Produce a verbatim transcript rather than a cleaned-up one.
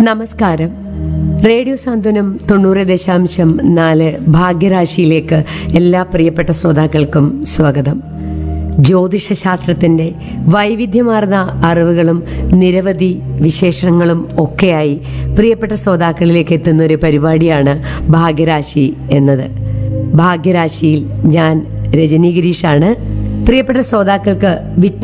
നമസ്കാരം. റേഡിയോ സാന്ത്വനം തൊണ്ണൂറ് ദശാംശം നാല് ഭാഗ്യരാശിയിലേക്ക് എല്ലാ പ്രിയപ്പെട്ട ശ്രോതാക്കൾക്കും സ്വാഗതം. ജ്യോതിഷശാസ്ത്രത്തിൻ്റെ വൈവിധ്യമാർന്ന അറിവുകളും നിരവധി വിശേഷങ്ങളും ഒക്കെയായി പ്രിയപ്പെട്ട ശ്രോതാക്കളിലേക്ക് എത്തുന്ന ഒരു പരിപാടിയാണ് ഭാഗ്യരാശി എന്നത്. ഭാഗ്യരാശിയിൽ ഞാൻ രജനി ഗിരീഷാണ്. പ്രിയപ്പെട്ട ശ്രോതാക്കൾക്ക്